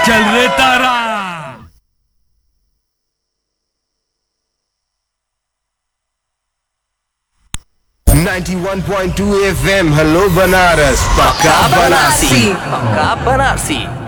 चल रे तारा। 91.2 FM, hello Banaras, पक्का बनारसी। पक्का बनारसी।